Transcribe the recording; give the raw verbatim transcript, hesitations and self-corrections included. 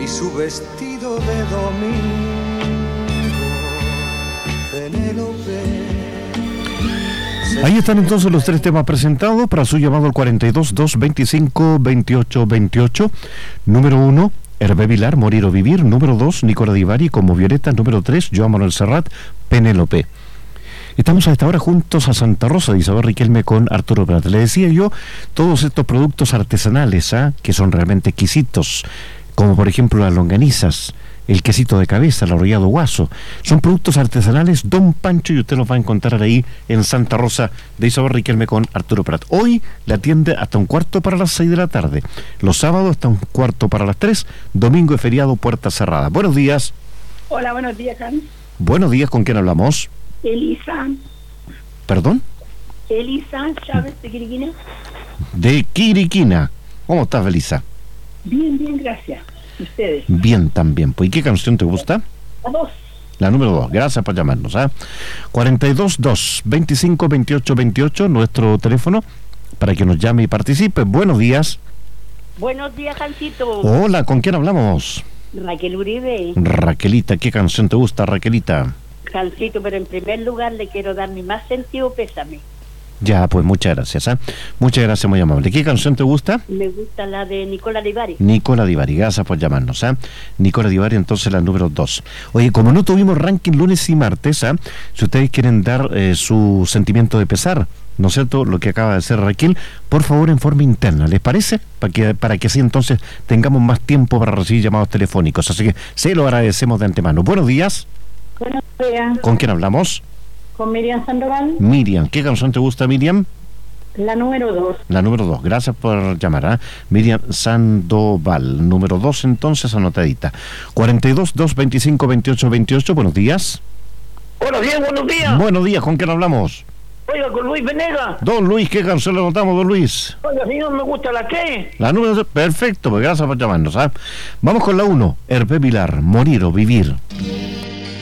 y su vestido de domingo. Penélope. Ahí están entonces los tres temas presentados para su llamado al cuarenta y dos, dos veinticinco, veintiocho veintiocho. Número uno, Hervé Vilar, Morir o Vivir. Número dos, Nicola Di Bari, Como Violeta. Número tres, Joan Manuel Serrat, Penélope. Estamos a esta hora juntos a Santa Rosa de Isabel Riquelme con Arturo Prat. Le decía yo, todos estos productos artesanales, ¿eh? que son realmente exquisitos, como por ejemplo las longanizas, el quesito de cabeza, el arrollado guaso, son productos artesanales Don Pancho, y usted los va a encontrar ahí en Santa Rosa de Isabel Riquelme con Arturo Prat. Hoy la atiende hasta un cuarto para las seis de la tarde, los sábados hasta un cuarto para las tres, domingo y feriado puerta cerrada. Buenos días. Hola, buenos días, Hans. Buenos días, ¿con quién hablamos? Elisa. ¿Perdón? Elisa Chávez de Quiriquina. De Quiriquina. ¿Cómo estás, Elisa? Bien, bien, gracias. ¿Ustedes? Bien, también. Pues, ¿y qué canción te gusta? La dos. La número dos. Gracias por llamarnos. ¿eh? cuarenta y dos, dos veinticinco, veintiocho veintiocho, nuestro teléfono para que nos llame y participe. Buenos días. Buenos días, Jancito. Hola, ¿con quién hablamos? Raquel Uribe. Raquelita, ¿qué canción te gusta, Raquelita? Jancito, pero en primer lugar le quiero dar mi más sentido pésame. Ya, pues muchas gracias. ¿eh? Muchas gracias, muy amable. ¿Qué canción te gusta? Me gusta la de Nicola Di Bari. Nicola Di Bari, gracias por llamarnos. ¿eh? Nicola Di Bari, entonces la número dos. Oye, como no tuvimos ranking lunes y martes, ¿eh? si ustedes quieren dar eh, su sentimiento de pesar, ¿no es cierto?, lo que acaba de hacer Raquel, por favor en forma interna, ¿les parece? Para que, para que así entonces tengamos más tiempo para recibir llamados telefónicos. Así que se lo agradecemos de antemano. Buenos días. Buenos días. ¿Con quién hablamos? Con Miriam Sandoval. Miriam, ¿qué canción te gusta, Miriam? La número dos. La número dos, gracias por llamar, ¿eh? Miriam Sandoval, número dos entonces, anotadita. cuarenta y dos, dos veinticinco, veintiocho veintiocho, buenos días. Buenos días, buenos días. Buenos días, ¿con quién hablamos? Oiga, con Luis Venegas. Don Luis, ¿qué canción le notamos, don Luis? Oiga, señor, me gusta la que. La número dos, perfecto, pues gracias por llamarnos, ¿eh? Vamos con la uno, Hervé Vilar, Morir o Vivir.